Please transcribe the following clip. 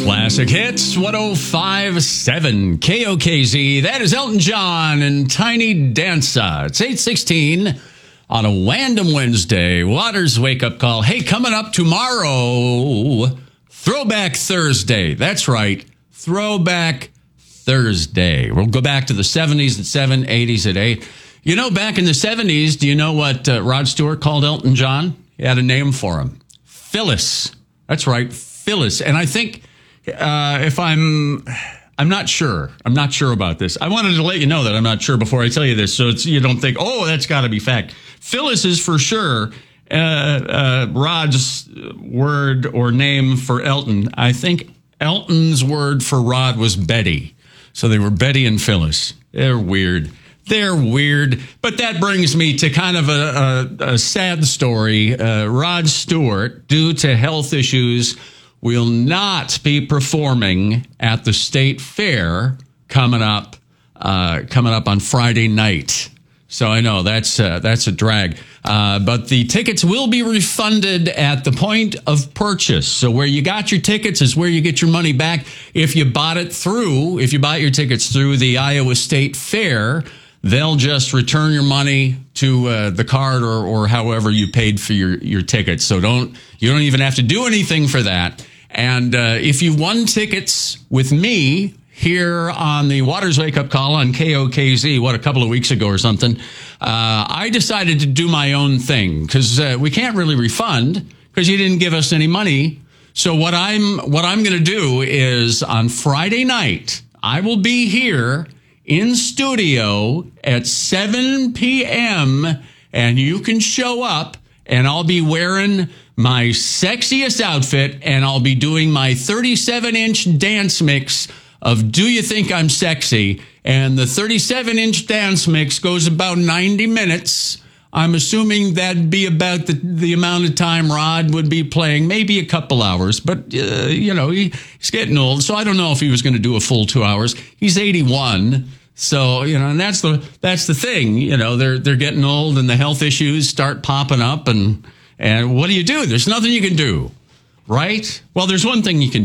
Classic Hits 105.7 KOKZ. That is Elton John and Tiny Dancer. It's 8:16 on a Random Wednesday. Waters wake up call. Hey, coming up tomorrow, Throwback Thursday. That's right, Throwback Thursday. We'll go back to the 70s at 7, 80s at 8. You know, back in the 70s, do you know what Rod Stewart called Elton John? He had a name for him. Phyllis. That's right, Phyllis. And I think if I'm not sure. I'm not sure about this. I wanted to let you know that I'm not sure before I tell you this, so you don't think, oh, that's got to be fact. Phyllis is for sure Rod's word or name for Elton. I think Elton's word for Rod was Betty. So they were Betty and Phyllis. They're weird. But that brings me to kind of a sad story. Rod Stewart, due to health issues, will not be performing at the State Fair coming up on Friday night. So I know that's a drag. But the tickets will be refunded at the point of purchase. So where you got your tickets is where you get your money back. If you bought your tickets through the Iowa State Fair, they'll just return your money to the card or however you paid for your tickets. So you don't even have to do anything for that. And if you won tickets with me here on the Waters Wake Up Call on KOKZ, a couple of weeks ago or something, I decided to do my own thing because we can't really refund because you didn't give us any money. So what I'm going to do is on Friday night, I will be here in studio at 7 p.m. and you can show up and I'll be wearing my sexiest outfit and I'll be doing my 37-inch dance mix of Do You Think I'm Sexy? And the 37-inch dance mix goes about 90 minutes. I'm assuming that'd be about the amount of time Rod would be playing, maybe a couple hours. But, he's getting old, so I don't know if he was going to do a full 2 hours. He's 81, so, and that's the thing. They're getting old and the health issues start popping up. And what do? There's nothing you can do, right? Well, there's one thing you can